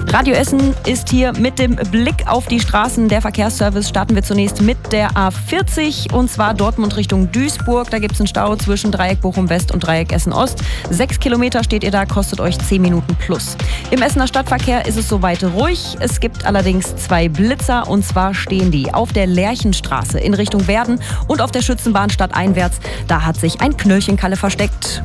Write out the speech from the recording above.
Radio Essen ist hier mit dem Blick auf die Straßen. Der Verkehrsservice starten wir zunächst mit der A40 und zwar Dortmund Richtung Duisburg. Da gibt es einen Stau zwischen Dreieck Bochum West und Dreieck Essen Ost. 6 Kilometer steht ihr da, kostet euch 10 Minuten plus. Im Essener Stadtverkehr ist es soweit ruhig. Es gibt allerdings 2 Blitzer und zwar stehen die auf der Lerchenstraße in Richtung Werden und auf der Schützenbahnstadt einwärts. Da hat sich ein Knöllchenkalle versteckt.